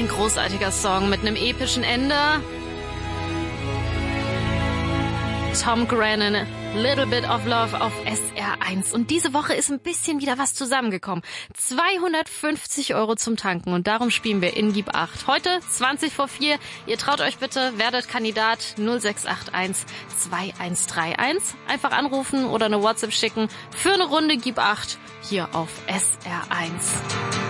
Ein großartiger Song mit einem epischen Ende. Tom Grennan, Little Bit of Love auf SR1. Und diese Woche ist ein bisschen wieder was zusammengekommen. 250 € zum Tanken und darum spielen wir in Gib 8. Heute 20 vor 4. Ihr traut euch bitte, werdet Kandidat 0681 2131. Einfach anrufen oder eine WhatsApp schicken für eine Runde Gib 8 hier auf SR1.